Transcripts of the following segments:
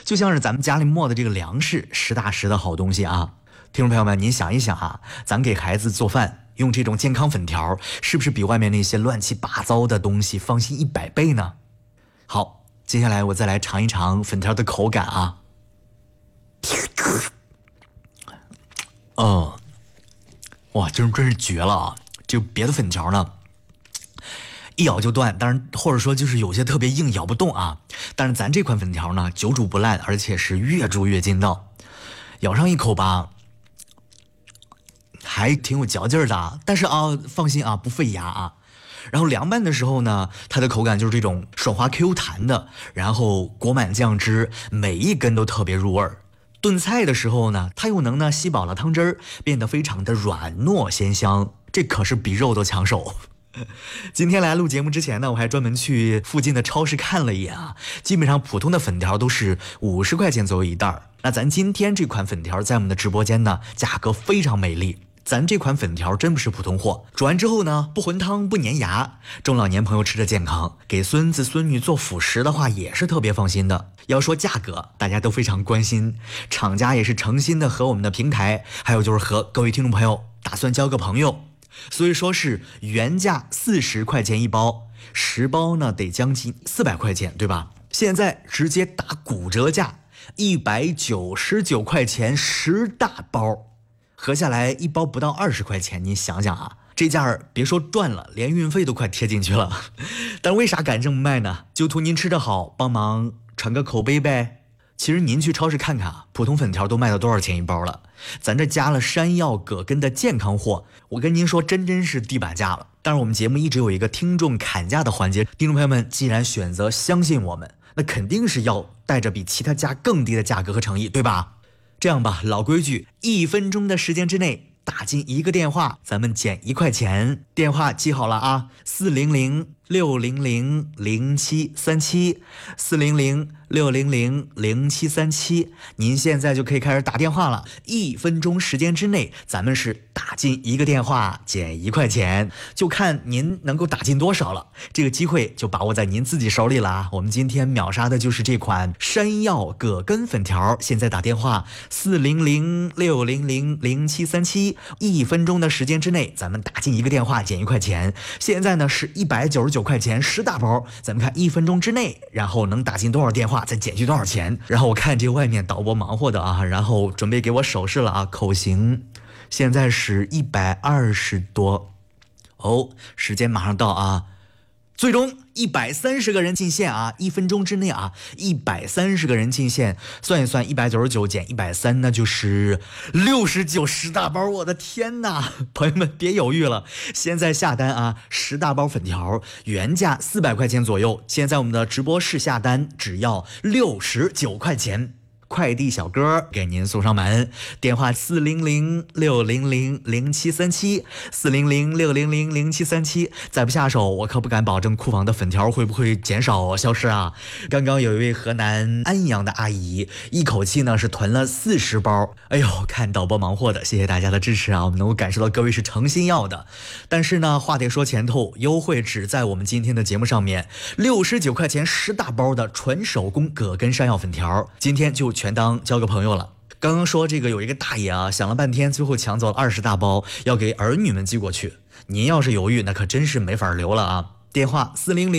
就像是咱们家里磨的这个粮食，实打实的好东西啊。听众朋友们，您想一想啊，咱给孩子做饭用这种健康粉条，是不是比外面那些乱七八糟的东西放心100倍呢？好，接下来我再来尝一尝粉条的口感啊。哇，真是绝了啊！就别的粉条呢，一咬就断，当然或者说就是有些特别硬，咬不动啊。但是咱这款粉条呢，久煮不烂，而且是越煮越筋道。咬上一口吧，还挺有嚼劲的，但是啊，放心啊，不费牙啊。然后凉拌的时候呢，它的口感就是这种爽滑 Q 弹的，然后裹满酱汁，每一根都特别入味儿。炖菜的时候呢，它又能吸饱了汤汁儿，变得非常的软糯鲜香，这可是比肉都抢手。今天来录节目之前呢，我还专门去附近的超市看了一眼啊，基本上普通的粉条都是50块钱左右一袋儿。那咱今天这款粉条在我们的直播间呢，价格非常美丽。咱这款粉条真不是普通货，煮完之后呢，不浑汤不粘牙，中老年朋友吃着健康，给孙子孙女做辅食的话也是特别放心的。要说价格，大家都非常关心，厂家也是诚心的和我们的平台，还有就是和各位听众朋友打算交个朋友，所以说是原价40块钱一包，10包呢得将近400块钱，对吧？现在直接打骨折价，199块钱10大包。合下来一包不到20块钱，你想想啊，这价儿别说赚了，连运费都快贴进去了。但为啥敢这么卖呢？就图您吃得好，帮忙传个口碑呗。其实您去超市看看啊，普通粉条都卖到多少钱一包了？咱这加了山药、葛根的健康货，我跟您说，真是地板价了。但是我们节目一直有一个听众砍价的环节，听众朋友们既然选择相信我们，那肯定是要带着比其他家更低的价格和诚意，对吧？这样吧，老规矩，1分钟的时间之内打进一个电话，咱们减1块钱。电话记好了啊，400-600-0737，400-600-0737。您现在就可以开始打电话了。1分钟时间之内，咱们是打进一个电话减1块钱，就看您能够打进多少了。这个机会就把握在您自己手里了啊！我们今天秒杀的就是这款山药葛根粉条，现在打电话400-600-0737，1分钟的时间之内，咱们打进一个电话减1块钱。现在呢是199块钱10大包，咱们看1分钟之内，然后能打进多少电话，再减去多少钱。然后我看这外面导播忙活的啊，然后准备给我手势了啊，口型。现在是120多哦，时间马上到啊。最终130个人进线啊，1分钟之内啊，130个人进线，算一算199减130，那就是69 10大包。我的天哪，朋友们别犹豫了，现在下单啊，10大包粉条原价400块钱左右，现在我们的直播室下单只要69块钱。快递小哥给您送上门，电话400-600-0737，400-600-0737。再不下手，我可不敢保证库房的粉条会不会减少消失啊！刚刚有一位河南安阳的阿姨，一口气呢是囤了40包。哎呦，看导播忙活的，谢谢大家的支持啊！我们能够感受到各位是诚心要的。但是呢，话得说前头，优惠只在我们今天的节目上面，69块钱10大包的纯手工葛根山药粉条，今天就全当交个朋友了。刚刚说这个有一个大爷啊，想了半天，最后抢走了20大包，要给儿女们寄过去。您要是犹豫，那可真是没法留了啊！电话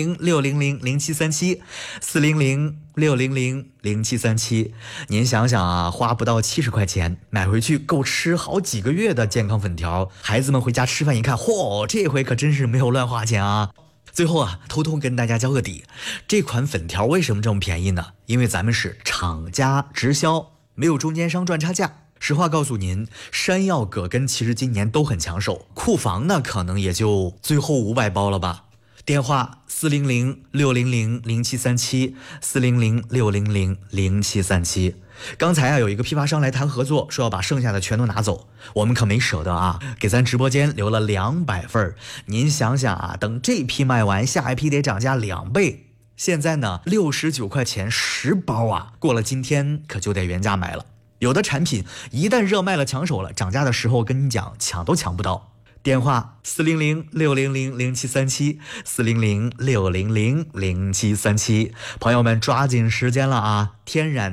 400-600-0737，400-600-0737。您想想啊，花不到70块钱买回去够吃好几个月的健康粉条，孩子们回家吃饭一看，嚯，这回可真是没有乱花钱啊！最后啊，偷偷跟大家交个底，这款粉条为什么这么便宜呢？因为咱们是厂家直销，没有中间商赚差价。实话告诉您，山药葛根其实今年都很抢手，库房呢可能也就最后500包了吧。电话400-600-0737，400-600-0737。刚才啊有一个批发商来谈合作，说要把剩下的全都拿走，我们可没舍得啊，给咱直播间留了200份。您想想啊，等这批卖完，下一批得涨价2倍。现在呢69块钱10包啊，过了今天可就得原价买了。有的产品一旦热卖了抢手了，涨价的时候跟你讲抢都抢不到。电话400-600-0737，400-600-0737。朋友们抓紧时间了啊！天然